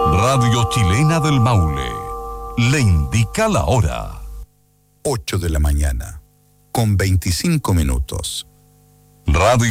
Radio Chilena del Maule le indica la hora. 8 de la mañana, con 25 minutos. Radio